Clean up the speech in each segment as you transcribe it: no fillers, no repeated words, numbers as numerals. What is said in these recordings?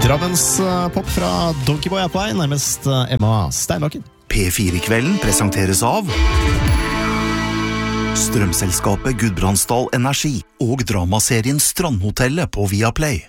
Drammens pop fra Donkeyboy på vei, nærmest Emma Steinbakken. P4-kvelden presenteres av Strømselskapet Gudbrandsdal Energi og dramaserien Strandhotellet på Viaplay.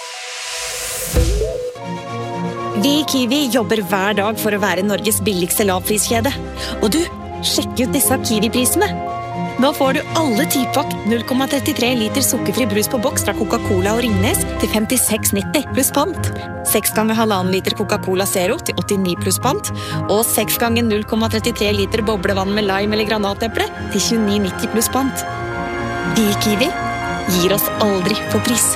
Vi i Kiwi jobber hver dag for å være Norges billigste lavpriskjede. Og du, sjekk ut disse Kiwi-prisene. Nå får du alle 10-pakk 0,33 liter sukkerfri brus på boks fra Coca-Cola og Ringnes til 56,90 pluss pant. 6 ganger 1,5 liter Coca-Cola Zero til 89 pluss pant. Og 6 ganger 0,33 liter boblevann med lime eller granateple til 29,90 pluss pant. Vi i Kiwi gir oss aldri på pris.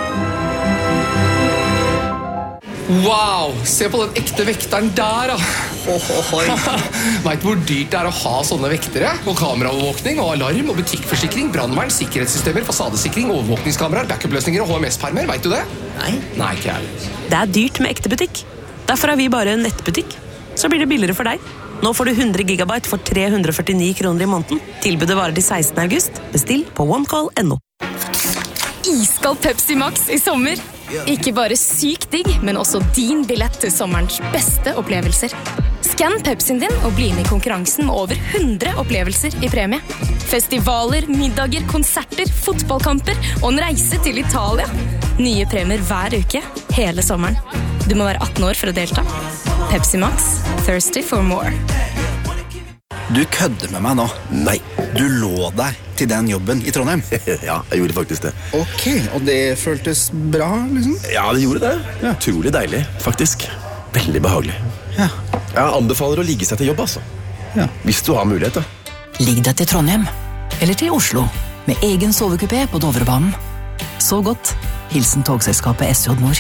Wow, se på den ekte vekteren der da. Vet du hvor dyrt det er å ha sånne vektere? Og kameraovervåkning, og alarm, og butikkforsikring, brandvern, sikkerhetssystemer, fasadesikring, overvåkningskameraer, backup-løsninger og HMS-permer, vet du det? Nei, ikke jeg. Det er dyrt med ekte butikk. Derfor er vi bare en nettbutikk. Så blir det billigere for deg. Nå får du 100 gigabyte for 349 kroner i måneden. Tilbudet varer til 16. august. Bestill på onecall.no. Iskald Pepsi Max i sommer. Ikke bare sykt digg, men også din billett til sommerens beste opplevelser. Skann Pepsien din og bli med i konkurransen med over 100 opplevelser i premie. Festivaler, middager, konserter, fotballkamper og en reise til Italia. Nye premier hver uke, hele sommeren. Du må være 18 år for å delta. Pepsi Max, thirsty for more. Du kødder med meg nå. Nei. Du lå der til den jobben i Trondheim. Ja, jeg gjorde faktisk det. Ok, og det føltes bra, liksom? Ja, det gjorde det. Ja. Utrolig deilig, faktisk. Veldig behagelig. Ja. Jeg anbefaler å ligge seg til jobb, altså. Ja. Hvis du har mulighet, da. Ligg deg til Trondheim, eller til Oslo, med egen sovekupé på Dovrebanen. Så godt. Hilsen togselskapet SJ Nord.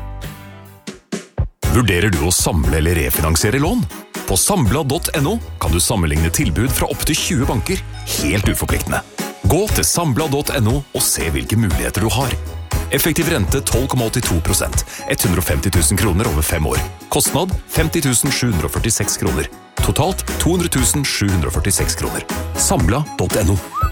Vurderer du å samle eller refinansiere lån? På Sambla.no kan du sammenligne tilbud fra opp til 20 banker, helt uforpliktende. Gå til Sambla.no og se hvilke muligheter du har. Effektiv rente 12,82%, 150 000 kroner over 5 år. Kostnad 50 746 kroner. Totalt 200 746 kroner. Sambla.no.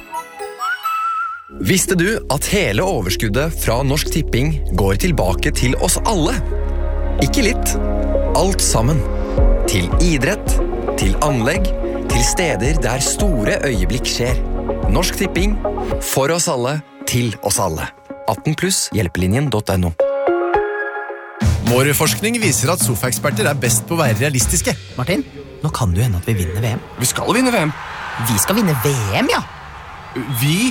Visste du at hele overskuddet fra Norsk Tipping går tilbake til oss alle? Ikke litt, alt sammen. Til idrett, til anlegg, til steder der store øyeblikk skjer. Norsk Tipping, for oss alle, til oss alle. 18+ hjelpelinjen.no. Vår forskning viser at sofaeksperter er best på å være realistiske. Martin, nå kan du hende at vi vinner VM. Vi skal vinne VM. Vi skal vinne VM, ja. Vi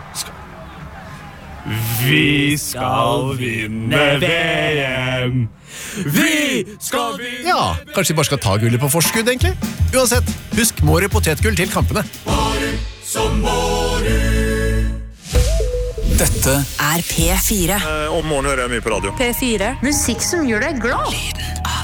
skal vinne VM. Vi skal vinne. Ja, kanskje vi bare skal ta gullet på forskudd, egentlig. Uansett, husk Mårud potetgull til kampene. Mårud som Mårud. Dette er P4. Om morgenen hører jeg mye på radio. P4. Musikk som gjør deg glad. Lyden av